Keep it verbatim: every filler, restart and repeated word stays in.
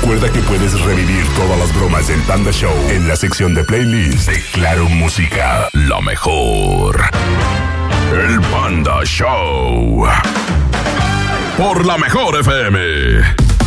Recuerda que puedes revivir todas las bromas del Panda Show en la sección de playlist de Claro Música. Lo mejor. El Panda Show. Por la Mejor F M.